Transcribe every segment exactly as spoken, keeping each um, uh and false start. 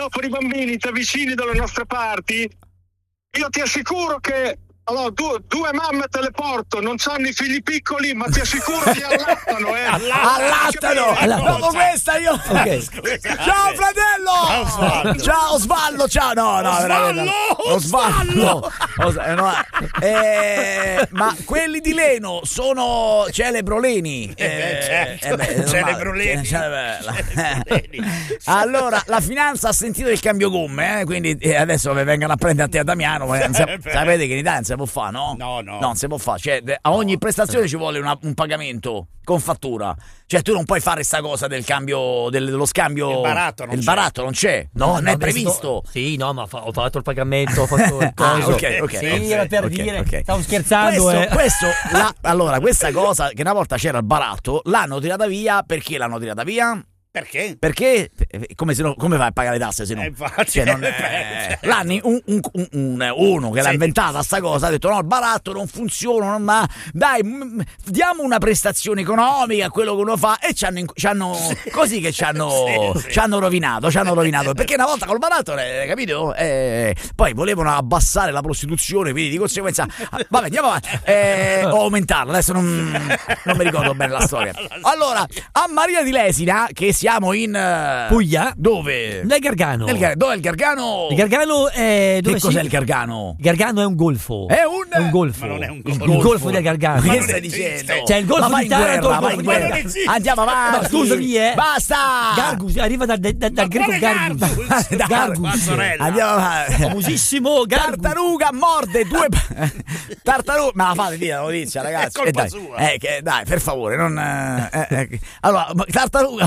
dopo i bambini ti avvicini dalle nostre parti, io ti assicuro che allora due, due mamme te le porto, non c'hanno i figli piccoli, ma ti assicuro che allattano, eh. Allattano. Allattano. Dopo questa io. Okay. Ciao fratello. Ciao, ciao Osvaldo. Ciao. No, no, Osvaldo. Osvaldo. Osvaldo. No, eh, ma quelli di Leno sono celebroleni. Eh, eh, certo. eh beh, celebroleni. Celebroleni. Allora, la finanza ha sentito il cambio gomme, eh, quindi adesso vengono a prendere a te a Damiano. Ma sapete che in Italia si può fare, no? No, no. Non si può fare. Cioè, a ogni prestazione ci vuole una, un pagamento con fattura. Cioè, tu non puoi fare sta cosa del cambio, del, dello scambio. Il baratto non il c'è. baratto non c'è. No, no non è previsto. Sto... Sì, no, ma fa, ho fatto il pagamento, ho fatto il ah, ok, ok. Sì, okay, era per okay, dire, okay. stavo scherzando. Questo, eh. questo la, allora, questa cosa che una volta c'era il baratto, l'hanno tirata via. Perché l'hanno tirata via? Perché? Perché come, se no, come vai a pagare le tasse se no? Eh, infatti, cioè, non è... L'anni un, un, un, un, uno che sì. l'ha inventata sta cosa ha detto no, il baratto non funziona, non ma dai m- diamo una prestazione economica a quello che uno fa e ci hanno, ci hanno sì. così che ci hanno, sì, sì. ci hanno rovinato, ci hanno rovinato perché una volta col baratto, eh, capito? Eh, poi volevano abbassare la prostituzione, quindi di conseguenza vabbè andiamo avanti eh, o aumentarla, adesso non, non mi ricordo bene la storia. Allora a Maria di Lesina che si Siamo in uh, Puglia. Dove? Nel Gargano. Nel Gar- dove è il Gargano? Il Gargano è dove che si... cos'è il Gargano? Il Gargano è un golfo. È un, è un golfo. Ma non è un golfo. Il golfo, golfo del Gargano. Ma che stai dicendo? C'è il golfo di Taranto, il golfo di guerra. Andiamo avanti. Ma scusami, eh. Basta. Gargus arriva dal, dal, dal greco Gargus. Gargus. Gargus. Andiamo avanti. Famosissimo Gargus. Tartaruga morde due Tartaruga. Ma la fate via la notizia, ragazzi. È colpa eh, dai. sua. Eh, che, dai, per favore, non eh, eh. Allora, tartaruga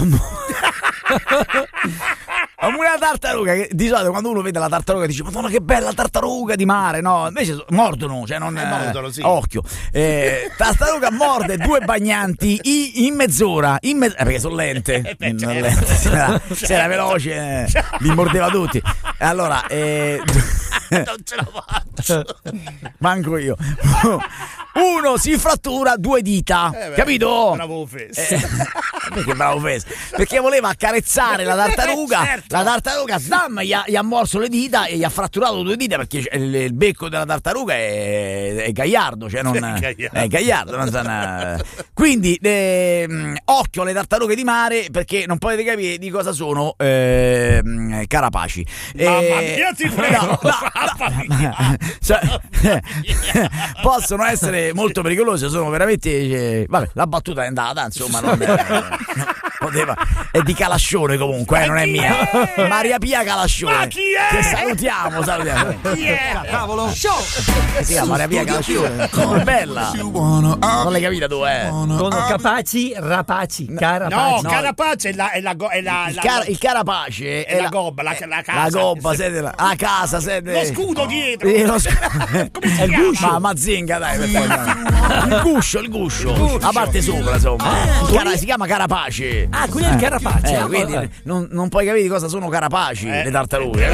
una tartaruga che di solito quando uno vede la tartaruga dice madonna che bella tartaruga di mare, no, invece mordono, cioè non eh, mordono, sì. occhio eh, tartaruga morde due bagnanti in mezz'ora in me- eh, perché sono lente, eh, beh, non certo. lente se, era, se era veloce eh, li mordeva tutti allora eh, non ce la faccio manco io. Uno si frattura due dita, eh beh, capito? Bravo Fes. Eh, perché bravo Fes? Perché voleva accarezzare la tartaruga, certo. la tartaruga Stam gli ha, gli ha morso le dita e gli ha fratturato due dita perché il, il becco della tartaruga è, è gagliardo, cioè non è gagliardo. È gagliardo non sanno, quindi eh, occhio alle tartarughe di mare perché non potete capire di cosa sono eh, carapaci. Mamma eh, mia, ti prego. No, no, no, cioè, possono essere molto pericolose, sono veramente eh, vabbè, la battuta è andata, insomma non è, poteva, è di Calascione comunque, eh, non è mia è? Maria Pia Calascione. Ma chi è? Che salutiamo, salutiamo. Chi è? Cavolo. Show. Si chiama Maria Pia Calascione. È bella. Non l'hai capita tu, eh? Sono capaci, rapaci, carapaci. No, carapace è la è la è la, il, la, car- il carapace è, è la, la gobba, la, la casa. La gobba, siete la, la casa, siete lo scudo dietro. Eh, lo sc- Come si è il chiama? guscio. Ma Mazinga, dai, per favore. Il guscio, il guscio. Il guscio. La parte sopra, insomma. Ah, Cara- si chiama carapace. Ah, quello è il carapace. Eh, ah, quindi non, non puoi capire di cosa sono carapaci, eh, le tartarughe.